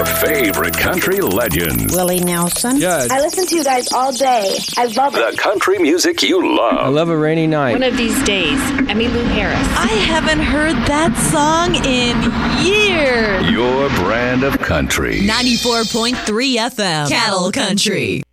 favorite country legends. Willie Nelson. Yeah. I listen to you guys all day. I love it. The country music you love. I love a rainy night. One of these days, Emmylou Harris. I haven't heard that song in years. Your brand of country. 94.3 FM. Cattle Country.